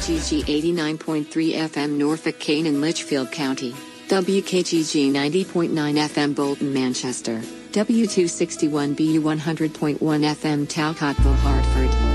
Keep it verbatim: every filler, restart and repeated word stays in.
G G eighty-nine point three F M Norfolk, Kane and Litchfield County, W K G G ninety point nine F M Bolton, Manchester, W two sixty-one B U one hundred point one F M Talcottville, Hartford.